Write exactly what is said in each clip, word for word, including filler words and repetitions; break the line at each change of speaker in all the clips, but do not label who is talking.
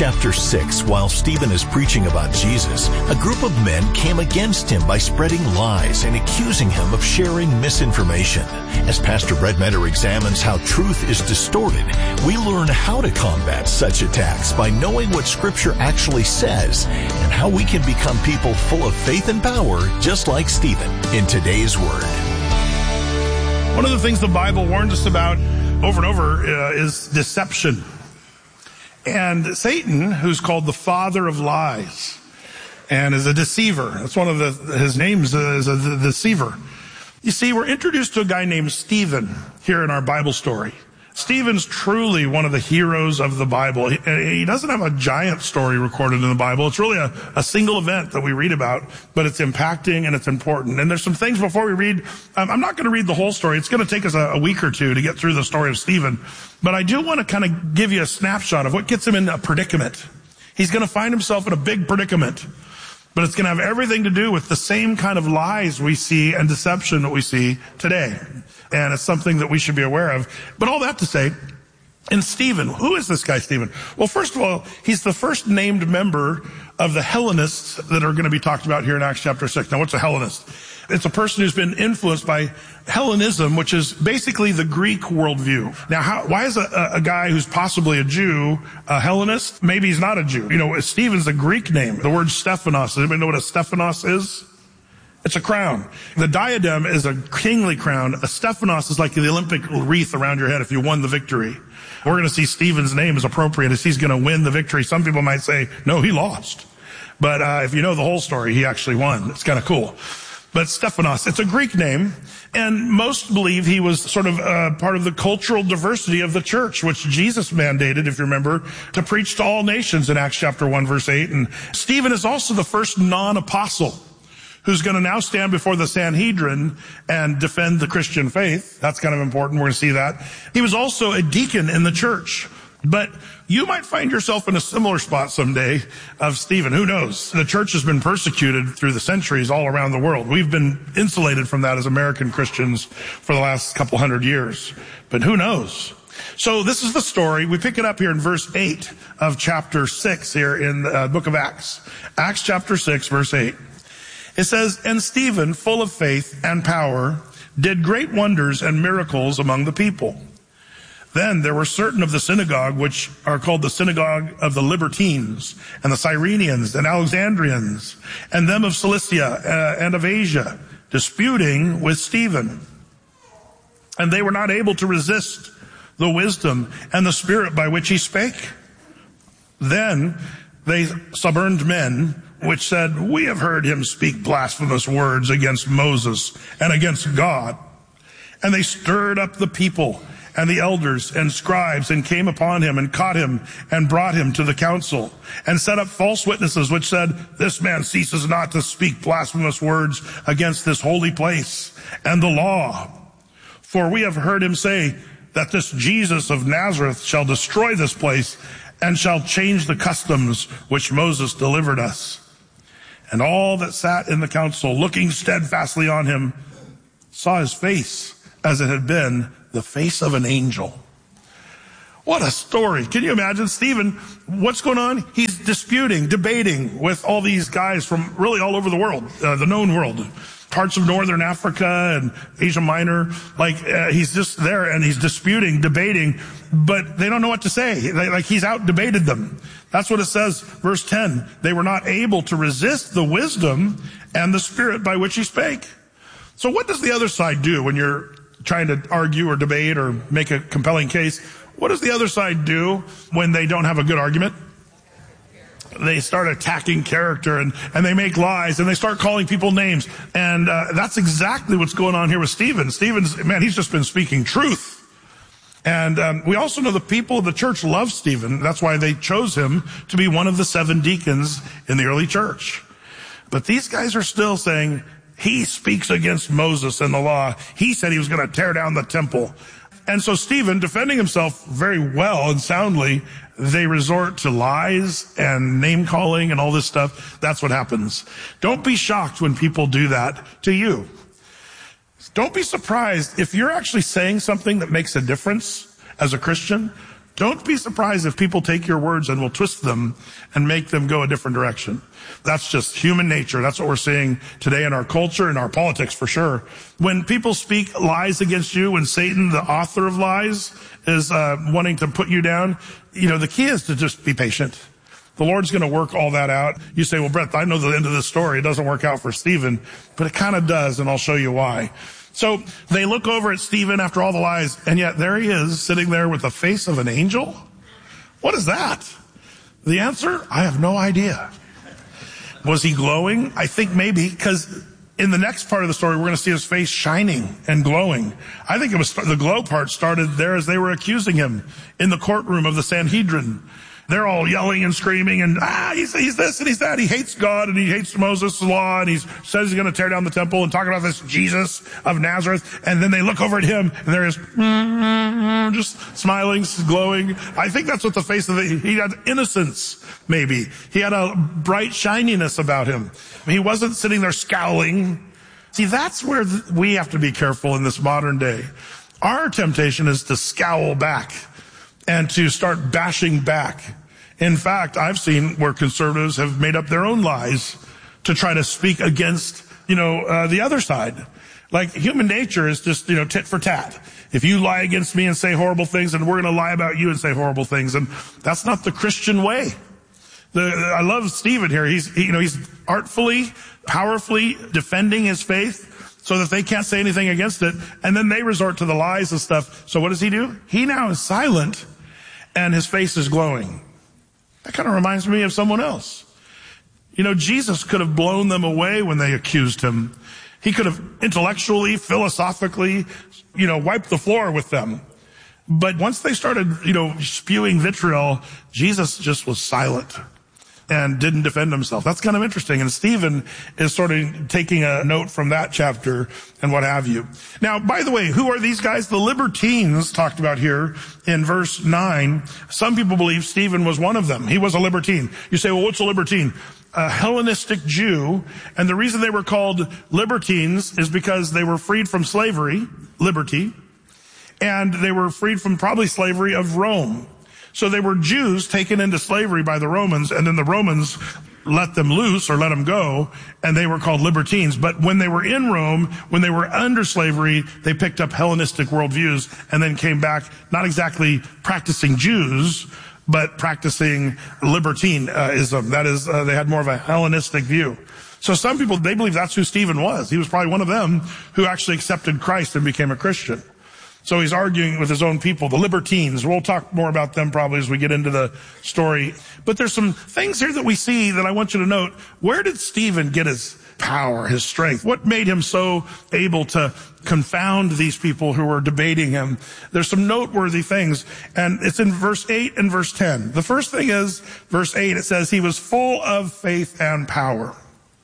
chapter six, while Stephen is preaching about Jesus, a group of men came against him by spreading lies and accusing him of sharing misinformation. As Pastor Brett Metter examines how truth is distorted, we learn how to combat such attacks by knowing what Scripture actually says and how we can become people full of faith and power, just like Stephen in today's Word.
One of the things the Bible warns us about over and over uh, is deception. And Satan, who's called the father of lies and is a deceiver. That's one of the, his names is a deceiver. You see, we're introduced to a guy named Stephen here in our Bible story. Stephen's truly one of the heroes of the Bible. He, he doesn't have a giant story recorded in the Bible. It's really a, a single event that we read about, but it's impacting and it's important. And there's some things before we read. Um, I'm not going to read the whole story. It's going to take us a, a week or two to get through the story of Stephen. But I do want to kind of give you a snapshot of what gets him in a predicament. He's going to find himself in a big predicament. But it's going to have everything to do with the same kind of lies we see and deception that we see today. And it's something that we should be aware of. But all that to say, in Stephen, who is this guy Stephen? Well, first of all, he's the first named member of the Hellenists that are going to be talked about here in Acts chapter six. Now, what's a Hellenist? It's a person who's been influenced by Hellenism, which is basically the Greek worldview. Now, how, why is a, a guy who's possibly a Jew a Hellenist? Maybe he's not a Jew. You know, Stephen's a Greek name. The word Stephanos. Does anybody know what a Stephanos is? It's a crown. The diadem is a kingly crown. A Stephanos is like the Olympic wreath around your head if you won the victory. We're going to see Stephen's name as appropriate as he's going to win the victory. Some people might say, no, he lost. But uh, if you know the whole story, he actually won. It's kind of cool. But Stephanos, it's a Greek name, and most believe he was sort of uh, part of the cultural diversity of the church, which Jesus mandated, if you remember, to preach to all nations in Acts chapter one, verse eight. And Stephen is also the first non-apostle who's going to now stand before the Sanhedrin and defend the Christian faith. That's kind of important. We're going to see that. He was also a deacon in the church. But you might find yourself in a similar spot someday of Stephen. Who knows? The church has been persecuted through the centuries all around the world. We've been insulated from that as American Christians for the last couple hundred years. But who knows? So this is the story. We pick it up here in verse eight of chapter six here in the book of Acts. Acts chapter six, verse eight. It says, "And Stephen, full of faith and power, did great wonders and miracles among the people. Then there were certain of the synagogue, which are called the synagogue of the Libertines, and the Cyrenians, and Alexandrians, and them of Cilicia uh, and of Asia, disputing with Stephen. And they were not able to resist the wisdom and the spirit by which he spake. Then they suborned men, which said, We have heard him speak blasphemous words against Moses and against God. And they stirred up the people and the elders and scribes, and came upon him and caught him and brought him to the council, and set up false witnesses, which said, This man ceases not to speak blasphemous words against this holy place and the law. For we have heard him say that this Jesus of Nazareth shall destroy this place and shall change the customs which Moses delivered us. And all that sat in the council, looking steadfastly on him, saw his face as it had been the face of an angel." What a story. Can you imagine? Stephen, what's going on? He's disputing, debating with all these guys from really all over the world, uh, the known world, parts of northern Africa and Asia Minor. Like, uh, he's just there and he's disputing, debating, but they don't know what to say. They, like, he's out debated them. That's what it says, verse ten. They were not able to resist the wisdom and the spirit by which he spake. So what does the other side do when you're trying to argue or debate or make a compelling case? What does the other side do when they don't have a good argument? They start attacking character, and, and they make lies, and they start calling people names. And uh, that's exactly what's going on here with Stephen. Stephen's, man, he's just been speaking truth. And um, we also know the people of the church love Stephen. That's why they chose him to be one of the seven deacons in the early church. But these guys are still saying, he speaks against Moses and the law. He said he was going to tear down the temple. And so Stephen, defending himself very well and soundly, they resort to lies and name calling and all this stuff. That's what happens. Don't be shocked when people do that to you. Don't be surprised if you're actually saying something that makes a difference as a Christian. Don't be surprised if people take your words and will twist them and make them go a different direction. That's just human nature. That's what we're seeing today in our culture and our politics for sure. When people speak lies against you, when Satan, the author of lies, is uh, wanting to put you down, you know, the key is to just be patient. The Lord's going to work all that out. You say, well, Brett, I know the end of this story. It doesn't work out for Stephen, but it kind of does, and I'll show you why. So they look over at Stephen after all the lies, and yet there he is sitting there with the face of an angel. What is that? The answer, I have no idea. Was he glowing? I think maybe, because in the next part of the story, we're going to see his face shining and glowing. I think it was the glow part started there as they were accusing him in the courtroom of the Sanhedrin. They're all yelling and screaming and, ah, he's, he's this and he's that. He hates God and he hates Moses' law and he says he's going to tear down the temple and talk about this Jesus of Nazareth. And then they look over at him and there is mm-hmm, just smiling, glowing. I think that's what the face of the, he had innocence, maybe. He had a bright shininess about him. He wasn't sitting there scowling. See, that's where we have to be careful in this modern day. Our temptation is to scowl back and to start bashing back. In fact, I've seen where conservatives have made up their own lies to try to speak against, you know, uh, the other side. Like human nature is just, you know, tit for tat. If you lie against me and say horrible things, then we're going to lie about you and say horrible things. And that's not the Christian way. The, I love Stephen here. He's, he, you know, he's artfully, powerfully defending his faith so that they can't say anything against it. And then they resort to the lies and stuff. So what does he do? He now is silent and his face is glowing. That kind of reminds me of someone else. You know, Jesus could have blown them away when they accused him. He could have intellectually, philosophically, you know, wiped the floor with them. But once they started, you know, spewing vitriol, Jesus just was silent and didn't defend himself. That's kind of interesting. And Stephen is sort of taking a note from that chapter and what have you. Now, by the way, who are these guys? The libertines talked about here in verse nine. Some people believe Stephen was one of them. He was a libertine. You say, well, what's a libertine? A Hellenistic Jew. And the reason they were called libertines is because they were freed from slavery, liberty, and they were freed from probably slavery of Rome. So they were Jews taken into slavery by the Romans, and then the Romans let them loose or let them go, and they were called libertines. But when they were in Rome, when they were under slavery, they picked up Hellenistic worldviews and then came back, not exactly practicing Jews, but practicing libertinism. That is, uh, they had more of a Hellenistic view. So some people, they believe that's who Stephen was. He was probably one of them who actually accepted Christ and became a Christian. So he's arguing with his own people, the libertines. We'll talk more about them probably as we get into the story. But there's some things here that we see that I want you to note. Where did Stephen get his power, his strength? What made him so able to confound these people who were debating him? There's some noteworthy things, and it's in verse eight and verse ten. The first thing is, verse eight, it says, he was full of faith and power.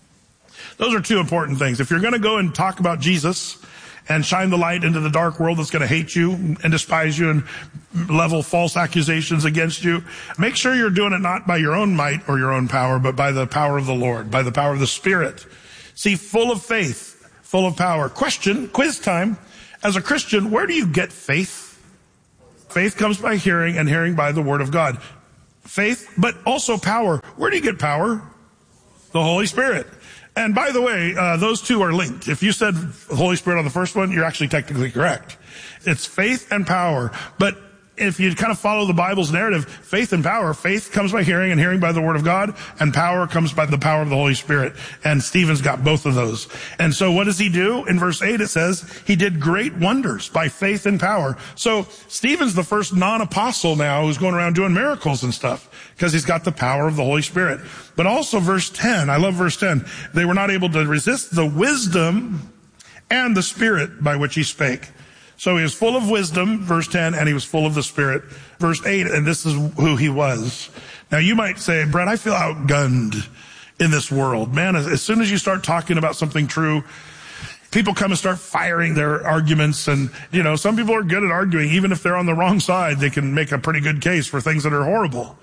Those are two important things. If you're going to go and talk about Jesus and shine the light into the dark world that's going to hate you and despise you and level false accusations against you, make sure you're doing it not by your own might or your own power, but by the power of the Lord, by the power of the Spirit. See, full of faith, full of power. Question, quiz time. As a Christian, where do you get faith? Faith comes by hearing, and hearing by the Word of God. Faith, but also power. Where do you get power? The Holy Spirit. And by the way, uh, those two are linked. If you said Holy Spirit on the first one, you're actually technically correct. It's faith and power. But if you kind of follow the Bible's narrative, faith and power, faith comes by hearing and hearing by the Word of God, and power comes by the power of the Holy Spirit. And Stephen's got both of those. And so what does he do? In verse eight, it says, he did great wonders by faith and power. So Stephen's the first non-apostle now who's going around doing miracles and stuff, because he's got the power of the Holy Spirit. But also verse ten, I love verse ten. They were not able to resist the wisdom and the Spirit by which he spake. So he was full of wisdom, verse ten, and he was full of the Spirit. Verse eight, and this is who he was. Now you might say, Brett, I feel outgunned in this world. Man, as, as soon as you start talking about something true, people come and start firing their arguments. And, you know, some people are good at arguing. Even if they're on the wrong side, they can make a pretty good case for things that are horrible.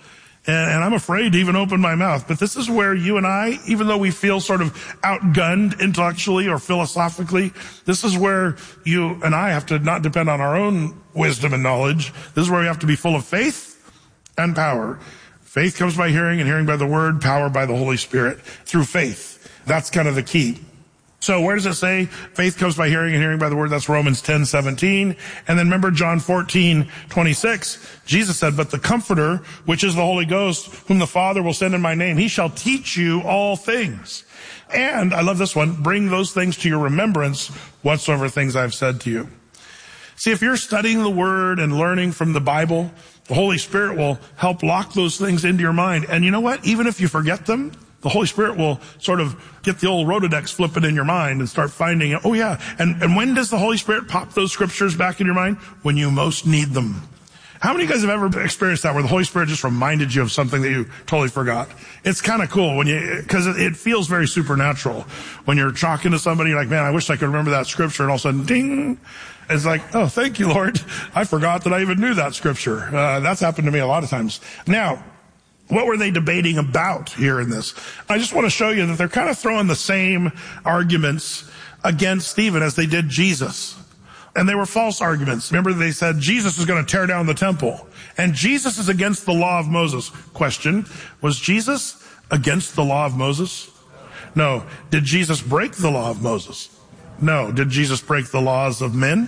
And, and I'm afraid to even open my mouth. But this is where you and I, even though we feel sort of outgunned intellectually or philosophically, this is where you and I have to not depend on our own wisdom and knowledge. This is where we have to be full of faith and power. Faith comes by hearing, and hearing by the word, power by the Holy Spirit through faith. That's kind of the key. So where does it say faith comes by hearing and hearing by the word? That's Romans ten seventeen. And then remember John fourteen twenty-six. Jesus said, but the Comforter, which is the Holy Ghost, whom the Father will send in my name, he shall teach you all things. And I love this one, bring those things to your remembrance, whatsoever things I've said to you. See, if you're studying the word and learning from the Bible, the Holy Spirit will help lock those things into your mind. And you know what? Even if you forget them, the Holy Spirit will sort of get the old Rolodex flipping in your mind and start finding, oh yeah. And, and when does the Holy Spirit pop those scriptures back in your mind? When you most need them. How many of you guys have ever experienced that where the Holy Spirit just reminded you of something that you totally forgot? It's kind of cool when you, cause it, it feels very supernatural. When you're talking to somebody, you're like, man, I wish I could remember that scripture. And all of a sudden, ding. It's like, oh, thank you, Lord. I forgot that I even knew that scripture. Uh, that's happened to me a lot of times. Now, what were they debating about here in this? I just want to show you that they're kind of throwing the same arguments against Stephen as they did Jesus. And they were false arguments. Remember, they said Jesus is going to tear down the temple. And Jesus is against the law of Moses. Question, was Jesus against the law of Moses? No. Did Jesus break the law of Moses? No. Did Jesus break the laws of men?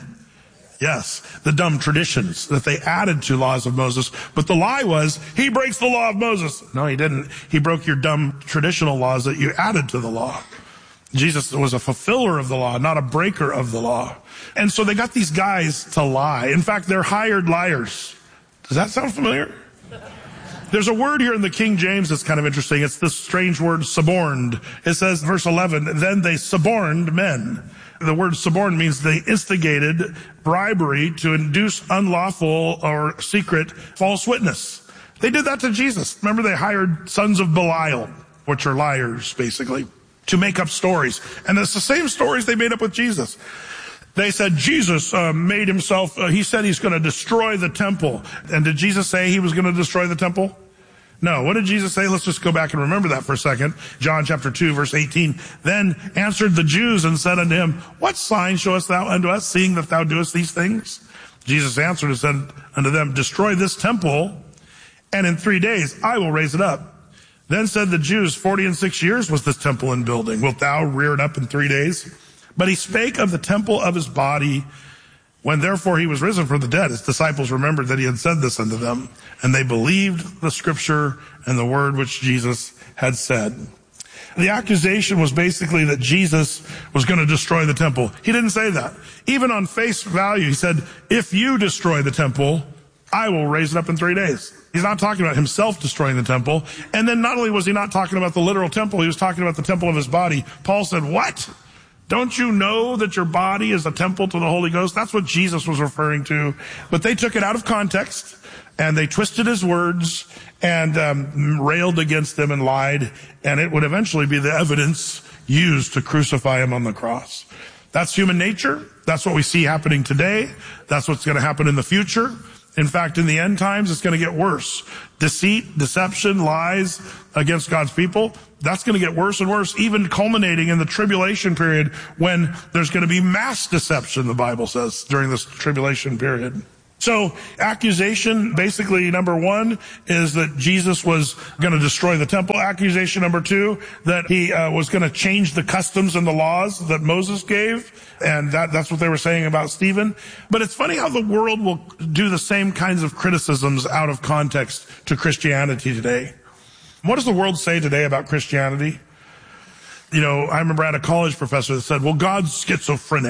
Yes, the dumb traditions that they added to laws of Moses. But the lie was, he breaks the law of Moses. No, he didn't. He broke your dumb traditional laws that you added to the law. Jesus was a fulfiller of the law, not a breaker of the law. And so they got these guys to lie. In fact, they're hired liars. Does that sound familiar? There's a word here in the King James that's kind of interesting. It's this strange word, suborned. It says, verse eleven, then they suborned men. The word suborn means they instigated bribery to induce unlawful or secret false witness. They did that to Jesus. Remember, they hired sons of Belial, which are liars, basically, to make up stories. And it's the same stories they made up with Jesus. They said Jesus uh, made himself, uh, he said he's going to destroy the temple. And did Jesus say he was going to destroy the temple? No. What did Jesus say? Let's just go back and remember that for a second. John chapter two, verse eighteen. Then answered the Jews and said unto him, what sign showest thou unto us, seeing that thou doest these things? Jesus answered and said unto them, destroy this temple, and in three days I will raise it up. Then said the Jews, forty and six years was this temple in building. Wilt thou rear it up in three days? But he spake of the temple of his body. When therefore he was risen from the dead, his disciples remembered that he had said this unto them, and they believed the scripture and the word which Jesus had said. The accusation was basically that Jesus was going to destroy the temple. He didn't say that. Even on face value, he said, if you destroy the temple, I will raise it up in three days. He's not talking about himself destroying the temple. And then not only was he not talking about the literal temple, he was talking about the temple of his body. Paul said, what? Don't you know that your body is a temple to the Holy Ghost? That's what Jesus was referring to. But they took it out of context, and they twisted his words, and um, railed against him and lied, and it would eventually be the evidence used to crucify him on the cross. That's human nature. That's what we see happening today. That's what's going to happen in the future. In fact, in the end times, it's going to get worse. Deceit, deception, lies against God's people, that's going to get worse and worse, even culminating in the tribulation period when there's going to be mass deception, the Bible says, during this tribulation period. So accusation, basically, number one, is that Jesus was going to destroy the temple. Accusation number two, that he uh, was going to change the customs and the laws that Moses gave. And that, that's what they were saying about Stephen. But it's funny how the world will do the same kinds of criticisms out of context to Christianity today. What does the world say today about Christianity? You know, I remember I had a college professor that said, well, God's schizophrenic.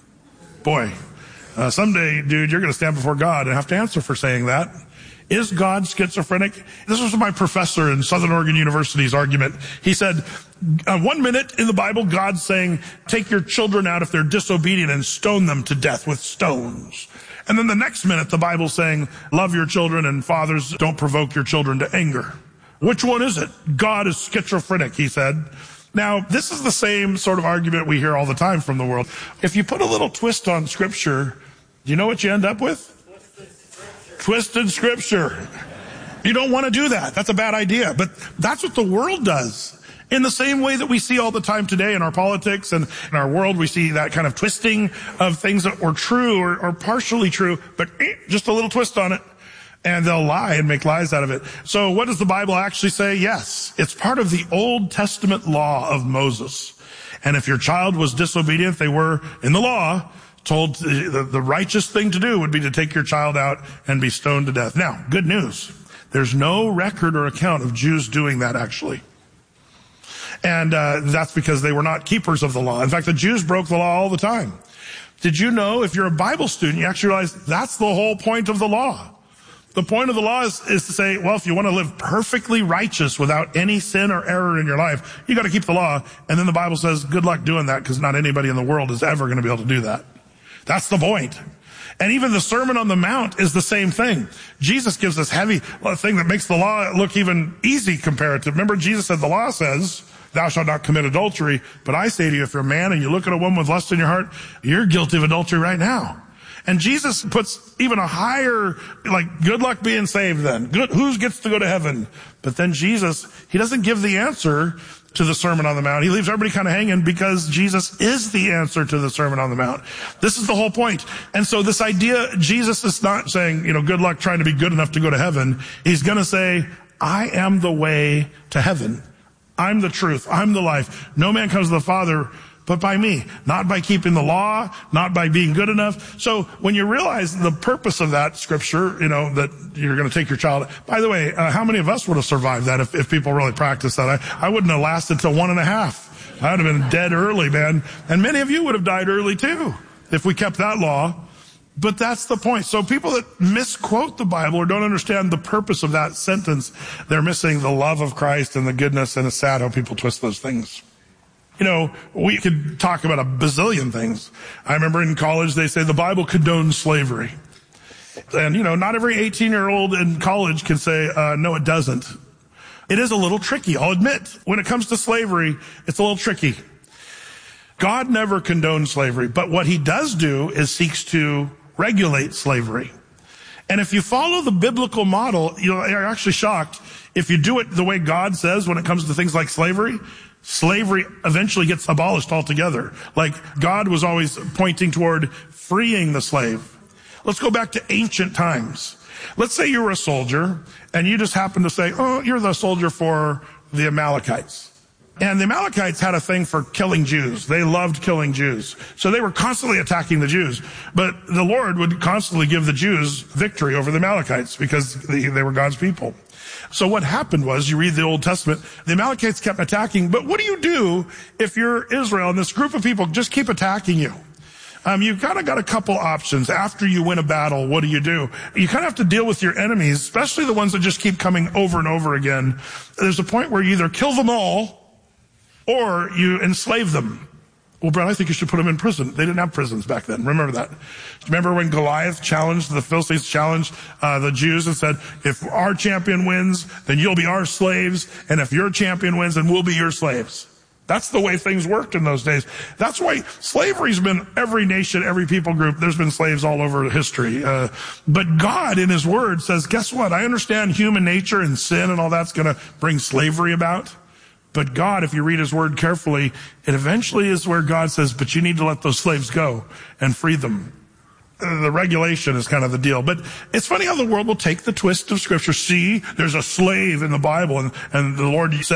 Boy. Uh, someday, dude, you're going to stand before God and have to answer for saying that. Is God schizophrenic? This was my professor in Southern Oregon University's argument. He said, uh, one minute in the Bible, God's saying, take your children out if they're disobedient and stone them to death with stones. And then the next minute, the Bible's saying, love your children and fathers, don't provoke your children to anger. Which one is it? God is schizophrenic, he said. Now, this is the same sort of argument we hear all the time from the world. If you put a little twist on Scripture, do you know what you end up with? Twisted Scripture. You don't want to do that. That's a bad idea. But that's what the world does. In the same way that we see all the time today in our politics and in our world, we see that kind of twisting of things that were true or, or partially true, but eh, just a little twist on it. And they'll lie and make lies out of it. So what does the Bible actually say? Yes, it's part of the Old Testament law of Moses. And if your child was disobedient, they were, in the law, told the, the righteous thing to do would be to take your child out and be stoned to death. Now, good news. There's no record or account of Jews doing that, actually. And uh, that's because they were not keepers of the law. In fact, the Jews broke the law all the time. Did you know, if you're a Bible student, you actually realize that's the whole point of the law. The point of the law is, is to say, well, if you want to live perfectly righteous without any sin or error in your life, you got to keep the law. And then the Bible says, good luck doing that, because not anybody in the world is ever going to be able to do that. That's the point. And even the Sermon on the Mount is the same thing. Jesus gives this heavy thing that makes the law look even easy comparative. Remember, Jesus said the law says, thou shalt not commit adultery. But I say to you, if you're a man and you look at a woman with lust in your heart, you're guilty of adultery right now. And Jesus puts even a higher, like, good luck being saved then. Good, who gets to go to heaven? But then Jesus, he doesn't give the answer to the Sermon on the Mount. He leaves everybody kind of hanging because Jesus is the answer to the Sermon on the Mount. This is the whole point. And so this idea, Jesus is not saying, you know, good luck trying to be good enough to go to heaven. He's going to say, I am the way to heaven. I'm the truth. I'm the life. No man comes to the Father but by me, not by keeping the law, not by being good enough. So when you realize the purpose of that scripture, you know, that you're going to take your child. By the way, uh, how many of us would have survived that if, if people really practiced that? I, I wouldn't have lasted till one and a half. I would have been dead early, man. And many of you would have died early too if we kept that law. But that's the point. So people that misquote the Bible or don't understand the purpose of that sentence, they're missing the love of Christ and the goodness, and it's sad how people twist those things. You know, we could talk about a bazillion things. I remember in college they say the Bible condones slavery. And, you know, not every eighteen-year-old in college can say, uh, no, it doesn't. It is a little tricky, I'll admit. When it comes to slavery, it's a little tricky. God never condoned slavery, but what he does do is seeks to regulate slavery. And if you follow the biblical model, you're actually shocked. If you do it the way God says when it comes to things like slavery, slavery eventually gets abolished altogether. Like God was always pointing toward freeing the slave. Let's go back to ancient times. Let's say you were a soldier and you just happen to say, oh, you're the soldier for the Amalekites. And the Amalekites had a thing for killing Jews. They loved killing Jews. So they were constantly attacking the Jews. But the Lord would constantly give the Jews victory over the Amalekites because they, they were God's people. So what happened was, you read the Old Testament, the Amalekites kept attacking. But what do you do if you're Israel and this group of people just keep attacking you? Um, you've kind of got a couple options. After you win a battle, what do you do? You kind of have to deal with your enemies, especially the ones that just keep coming over and over again. There's a point where you either kill them all or you enslave them. Well, Brad, I think you should put them in prison. They didn't have prisons back then. Remember that. Remember when Goliath challenged, the Philistines challenged uh, the Jews and said, if our champion wins, then you'll be our slaves. And if your champion wins, then we'll be your slaves. That's the way things worked in those days. That's why slavery's been every nation, every people group. There's been slaves all over history. Uh, but God in his word says, guess what? I understand human nature and sin and all that's going to bring slavery about. But God, if you read his word carefully, it eventually is where God says, but you need to let those slaves go and free them. The regulation is kind of the deal. But it's funny how the world will take the twist of scripture. See, there's a slave in the Bible, and, and the Lord said,